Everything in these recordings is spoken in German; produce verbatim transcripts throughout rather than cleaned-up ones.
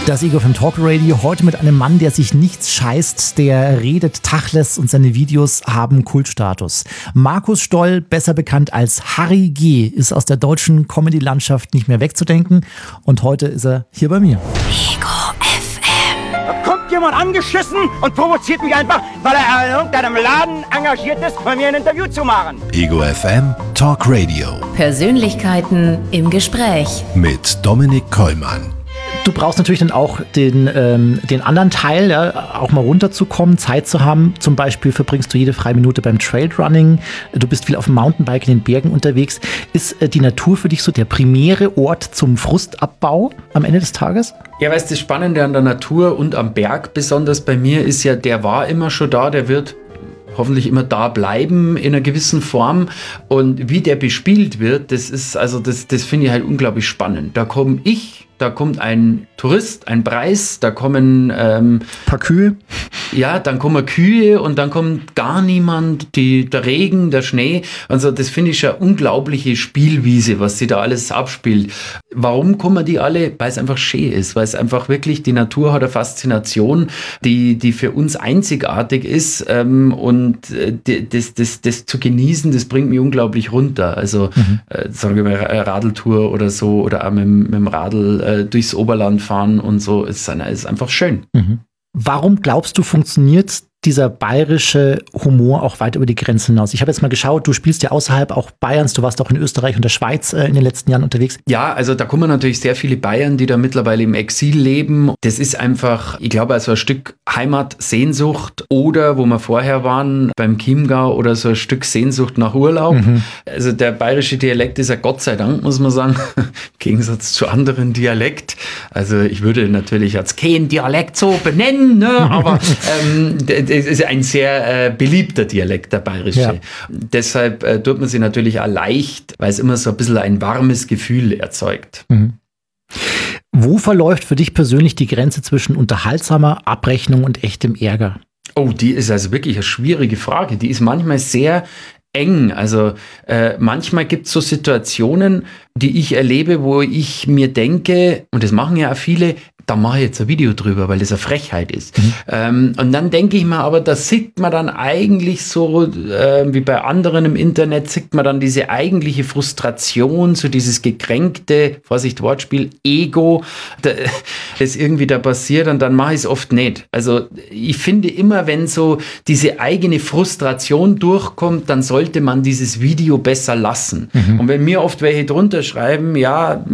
Das Ego F M Talk Radio, heute mit einem Mann, der sich nichts scheißt, der redet Tacheles und seine Videos haben Kultstatus. Markus Stoll, besser bekannt als Harry G., ist aus der deutschen Comedy-Landschaft nicht mehr wegzudenken und heute ist er hier bei mir. Ego F M. Da kommt jemand angeschissen und provoziert mich einfach, weil er in irgendeinem Laden engagiert ist, bei mir ein Interview zu machen. Ego F M Talk Radio. Persönlichkeiten im Gespräch. Mit Dominik Kollmann. Du brauchst natürlich dann auch den, ähm, den anderen Teil, ja, auch mal runterzukommen, Zeit zu haben. Zum Beispiel verbringst du jede freie Minute beim Trailrunning. Du bist viel auf dem Mountainbike in den Bergen unterwegs. Ist äh, die Natur für dich so der primäre Ort zum Frustabbau am Ende des Tages? Ja, weißt du, das Spannende an der Natur und am Berg besonders bei mir ist ja, der war immer schon da, der wird hoffentlich immer da bleiben in einer gewissen Form. Und wie der bespielt wird, das ist, also das, das finde ich halt unglaublich spannend. Da komme ich, da kommt ein Tourist, ein Preis, da kommen ähm, ein paar Kühe. Ja, dann kommen Kühe und dann kommt gar niemand, die, der Regen, der Schnee. Also das finde ich eine unglaubliche Spielwiese, was sie da alles abspielt. Warum kommen die alle? Weil es einfach schön ist, weil es einfach wirklich, die Natur hat eine Faszination, die, die für uns einzigartig ist, ähm, und äh, das, das, das zu genießen, das bringt mich unglaublich runter. Also mhm. äh, sagen wir mal eine Radeltour oder so oder auch mit, mit dem Radl äh, durchs Oberland fahren und so, ist, ist einfach schön. Mhm. Warum glaubst du, funktioniert dieser bayerische Humor auch weit über die Grenzen hinaus? Ich habe jetzt mal geschaut, du spielst ja außerhalb auch Bayerns, du warst auch in Österreich und der Schweiz äh, in den letzten Jahren unterwegs. Ja, also da kommen natürlich sehr viele Bayern, die da mittlerweile im Exil leben. Das ist einfach, ich glaube, also ein Stück Heimatsehnsucht oder, wo wir vorher waren, beim Chiemgau oder so ein Stück Sehnsucht nach Urlaub. Mhm. Also der bayerische Dialekt ist ja Gott sei Dank, muss man sagen, im Gegensatz zu anderen Dialekt. Also ich würde natürlich als kein Dialekt so benennen, ne? Aber ähm, es ist ein sehr äh, beliebter Dialekt, der bayerische. Ja. Deshalb äh, tut man sich natürlich auch leicht, weil es immer so ein bisschen ein warmes Gefühl erzeugt. Mhm. Wo verläuft für dich persönlich die Grenze zwischen unterhaltsamer Abrechnung und echtem Ärger? Oh, die ist also wirklich eine schwierige Frage. Die ist manchmal sehr eng. Also äh, manchmal gibt es so Situationen, die ich erlebe, wo ich mir denke, und das machen ja auch viele, da mache ich jetzt ein Video drüber, weil das eine Frechheit ist. Mhm. Ähm, und dann denke ich mir aber, da sieht man dann eigentlich so, äh, wie bei anderen im Internet, sieht man dann diese eigentliche Frustration, so dieses gekränkte, Vorsicht Wortspiel, Ego, da, das irgendwie da passiert, und dann mache ich es oft nicht. Also ich finde immer, wenn so diese eigene Frustration durchkommt, dann sollte man dieses Video besser lassen. Mhm. Und wenn mir oft welche drunter schreiben, ja,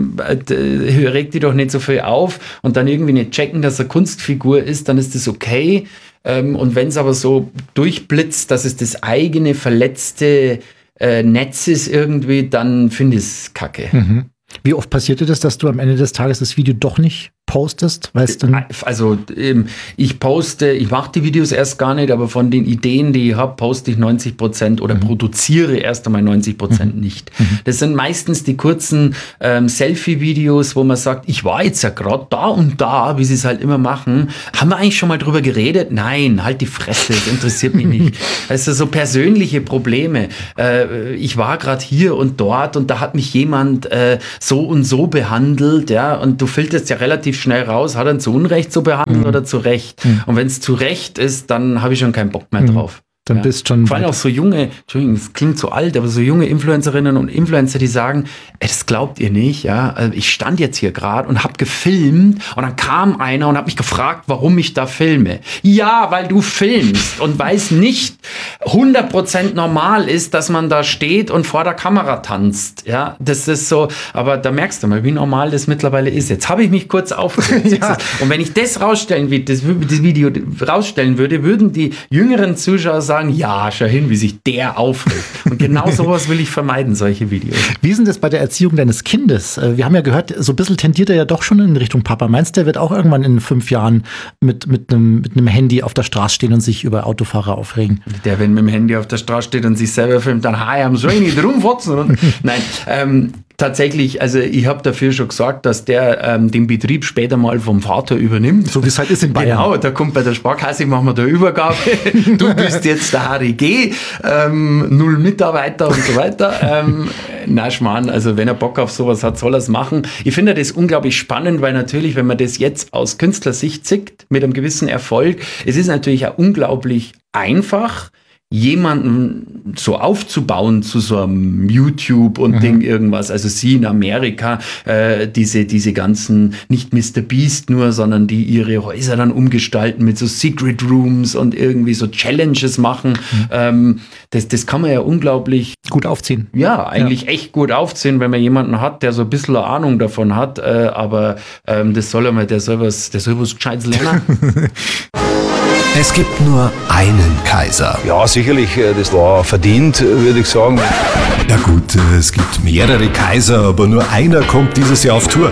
reg dich doch nicht so viel auf, und dann irgendwie nicht checken, dass er Kunstfigur ist, dann ist das okay. Ähm, und wenn es aber so durchblitzt, dass es das eigene verletzte äh, Netz ist irgendwie, dann finde ich es kacke. Mhm. Wie oft passiert dir das, dass du am Ende des Tages das Video doch nicht postest? Weißt du? Also ich poste, ich mache die Videos erst gar nicht, aber von den Ideen, die ich habe, poste ich neunzig Prozent oder mhm. produziere erst einmal neunzig Prozent mhm. nicht. Mhm. Das sind meistens die kurzen ähm, Selfie-Videos, wo man sagt, ich war jetzt ja gerade da und da, wie sie es halt immer machen. Haben wir eigentlich schon mal drüber geredet? Nein, halt die Fresse, das interessiert mich nicht. Also so persönliche Probleme. Äh, ich war gerade hier und dort und da hat mich jemand äh, so und so behandelt, ja, und du filterst ja relativ schnell raus, hat er zu Unrecht so behandelt mhm. oder zu Recht. Mhm. Und wenn es zu Recht ist, dann habe ich schon keinen Bock mehr mhm. drauf. Dann ja. bist schon. Vor allem auch so junge, Entschuldigung, das klingt so alt, aber so junge Influencerinnen und Influencer, die sagen, ey, das glaubt ihr nicht, ja. Also ich stand jetzt hier gerade und habe gefilmt und dann kam einer und hat mich gefragt, warum ich da filme. Ja, weil du filmst und weil es nicht hundert Prozent normal ist, dass man da steht und vor der Kamera tanzt, ja. Das ist so, aber da merkst du mal, wie normal das mittlerweile ist. Jetzt habe ich mich kurz aufgeregt. Ja. Und wenn ich das rausstellen würde, das, das Video rausstellen würde, würden die jüngeren Zuschauer sagen, ja, schau hin, wie sich der aufregt. Und genau sowas will ich vermeiden, solche Videos. Wie ist denn das bei der Erziehung deines Kindes? Wir haben ja gehört, so ein bisschen tendiert er ja doch schon in Richtung Papa. Meinst du, der wird auch irgendwann in fünf Jahren mit, mit, einem, mit einem Handy auf der Straße stehen und sich über Autofahrer aufregen? Der, wenn mit dem Handy auf der Straße steht und sich selber filmt, dann hi, I'm so nicht rumfotzen. Nein, ähm, tatsächlich, also ich habe dafür schon gesagt, dass der ähm, den Betrieb später mal vom Vater übernimmt. So wie es halt ist in Bayern. Genau, da kommt bei der Sparkasse, machen wir da Übergabe. Du bist jetzt der Harry G., ähm, null Mitarbeiter und so weiter. Ähm, na Schmarrn, also wenn er Bock auf sowas hat, soll er es machen. Ich finde das unglaublich spannend, weil natürlich, wenn man das jetzt aus Künstlersicht sieht, mit einem gewissen Erfolg, es ist natürlich auch unglaublich einfach, jemanden so aufzubauen zu so einem YouTube und mhm. Ding irgendwas. Also sie in Amerika, äh, diese diese ganzen, nicht Mister Beast nur, sondern die ihre Häuser dann umgestalten mit so Secret Rooms und irgendwie so Challenges machen. Mhm. Ähm, das, das kann man ja unglaublich gut aufziehen. Ja, eigentlich ja. echt gut aufziehen, wenn man jemanden hat, der so ein bisschen Ahnung davon hat. Äh, aber ähm, das soll er mal, der soll was, der soll was Gescheites lernen. Es gibt nur einen Kaiser. Ja, sicherlich, das war verdient, würde ich sagen. Ja gut, es gibt mehrere Kaiser, aber nur einer kommt dieses Jahr auf Tour.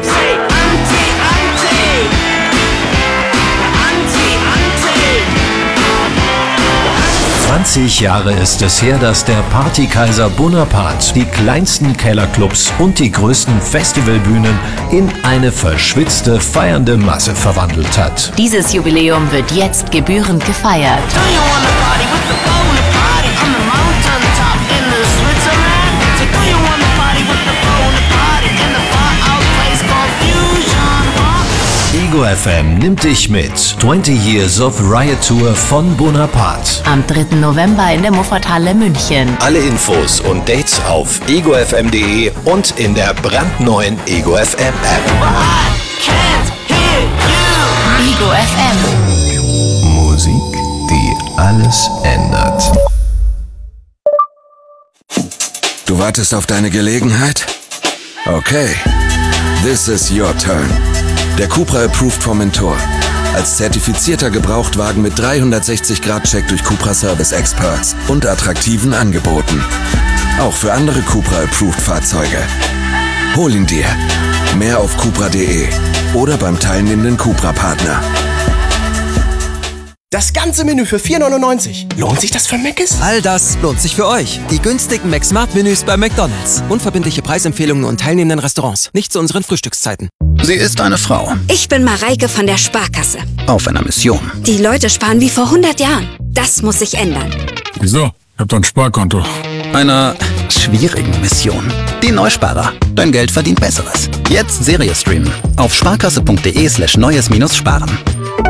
zwanzig Jahre ist es her, dass der Partykaiser Bonaparte die kleinsten Kellerclubs und die größten Festivalbühnen in eine verschwitzte, feiernde Masse verwandelt hat. Dieses Jubiläum wird jetzt gebührend gefeiert. Ego F M nimmt dich mit. zwanzig Years of Riot Tour von Bonaparte. Am dritten November in der Muffathalle München. Alle Infos und Dates auf ego f m punkt de und in der brandneuen Ego F M App. Ego F M. Musik, die alles ändert. Du wartest auf deine Gelegenheit? Okay. This is your turn. Der Cupra Approved vom Mentor. Als zertifizierter Gebrauchtwagen mit dreihundertsechzig Grad Check durch Cupra Service Experts und attraktiven Angeboten. Auch für andere Cupra Approved Fahrzeuge. Hol ihn dir. Mehr auf cupra punkt de oder beim teilnehmenden Cupra-Partner. Das ganze Menü für vier neunundneunzig. Lohnt sich das für Mc's? All das lohnt sich für euch. Die günstigen McSmart-Menüs bei McDonald's. Unverbindliche Preisempfehlungen und teilnehmenden Restaurants. Nicht zu unseren Frühstückszeiten. Sie ist eine Frau. Ich bin Mareike von der Sparkasse. Auf einer Mission. Die Leute sparen wie vor hundert Jahren. Das muss sich ändern. Wieso? Ich hab doch ein Sparkonto. Einer schwierigen Mission. Die Neusparer. Dein Geld verdient Besseres. Jetzt Serie streamen. Auf sparkasse punkt de slash neues minus sparen.